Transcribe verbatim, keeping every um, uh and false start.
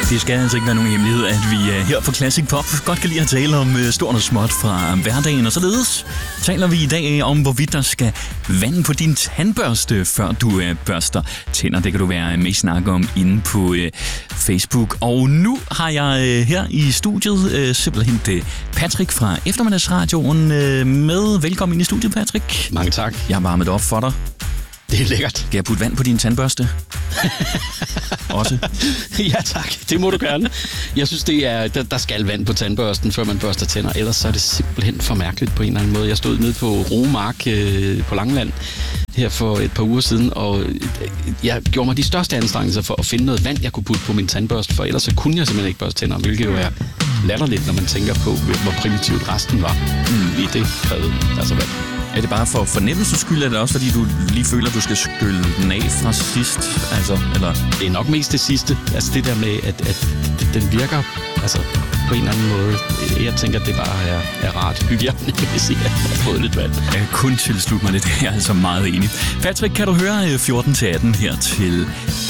Det skal altså ikke være nogen hemmelighed, at vi her på Classic Pop godt kan lide at tale om stort og småt fra hverdagen. Og således taler vi i dag om, hvorvidt der skal vand på din tandbørste, før du børster tænder. Det kan du være med i snak om inde på Facebook. Og nu har jeg her i studiet simpelthen Patrick fra Eftermiddagsradioen med. Velkommen ind i studiet, Patrick. Mange tak. Jeg har varmet op for dig. Det er lækkert. Skal jeg putte vand på din tandbørste? Også? Ja tak, det må du gerne. Jeg synes, det er, der, der skal vand på tandbørsten, før man børster tænder. Ellers så er det simpelthen for mærkeligt på en eller anden måde. Jeg stod nede på Romark øh, på Langeland her for et par uger siden, og jeg gjorde mig de største anstrengelser for at finde noget vand, jeg kunne putte på min tandbørste, for ellers så kunne jeg simpelthen ikke børste tænder, hvilket jo er latterligt, når man tænker på, hvor primitivt resten var mm. i det krævet. Altså vand. Er det bare for fornemmelsens skyld, eller også fordi du lige føler, at du skal skylle den af fra sidst? Altså, eller? Det er nok mest det sidste. Altså det der med, at, at den virker altså, på en eller anden måde. Jeg tænker, at det bare er, er rart hygiejnisk, hvis jeg har fået lidt vand. Jeg kan kun tilslutte mig det. Jeg er altså meget enig. Patrick, kan du høre fjorten til atten her til